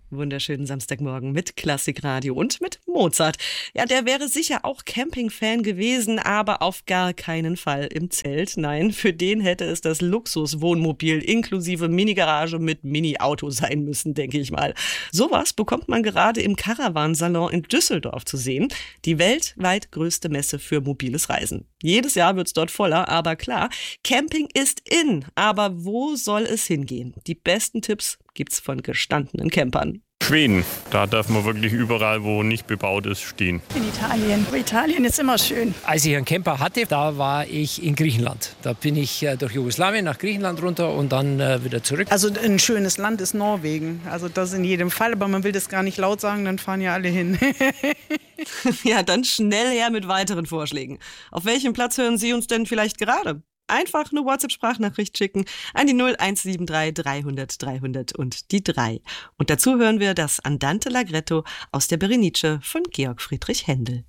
Wunderschönen Samstagmorgen mit Klassikradio und mit Mozart. Ja, der wäre sicher auch Campingfan gewesen, aber auf gar keinen Fall im Zelt. Nein, für den hätte es das Luxuswohnmobil inklusive Mini-Garage mit Mini-Auto sein müssen, denke ich mal. Sowas bekommt man gerade im Caravansalon in Düsseldorf zu sehen. Die weltweit größte Messe für mobiles Reisen. Jedes Jahr wird's dort voller, aber klar, Camping ist in. Aber wo soll es hingehen? Die besten Tipps gibt's von gestandenen Campern. Schweden, da darf man wirklich überall, wo nicht bebaut ist, stehen. In Italien. Italien ist immer schön. Als ich einen Camper hatte, da war ich in Griechenland. Da bin ich durch Jugoslawien nach Griechenland runter und dann wieder zurück. Also ein schönes Land ist Norwegen. Also das in jedem Fall, aber man will das gar nicht laut sagen, dann fahren ja alle hin. Ja, dann schnell her mit weiteren Vorschlägen. Auf welchem Platz hören Sie uns denn vielleicht gerade? Einfach eine WhatsApp-Sprachnachricht schicken an die 0173 300 300 und die 3. Und dazu hören wir das Andante Allegretto aus der Berenice von Georg Friedrich Händel.